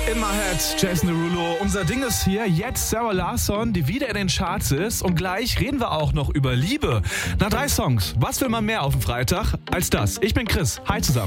In My Head, Jason Derulo. Unser Ding ist hier jetzt Sarah Larsson, die wieder in den Charts ist. Und gleich reden wir auch noch über Liebe. Nach 3 Songs. Was will man mehr auf dem Freitag als das? Ich bin Chris. Hi zusammen.